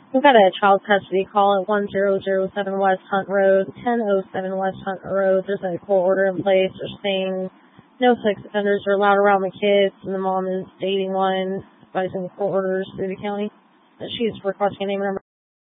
We've got a child custody call at 1007 West Hunt Road, 1007 West Hunt Road. There's a court order in place. They're saying no sex offenders are allowed around the kids, and the mom is dating one, advising the court orders through the county. She's requesting a name and number